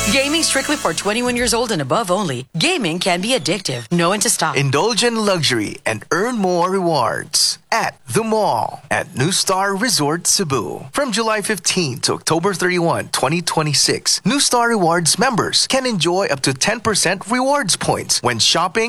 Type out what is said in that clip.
Gaming strictly for 21 years old and above only. Gaming can be addictive. Know when to stop. Indulge in luxury and earn more rewards at the mall at New Star Resort Cebu. From July 15 to October 31, 2026, New Star Rewards members can enjoy up to 10% rewards points when shopping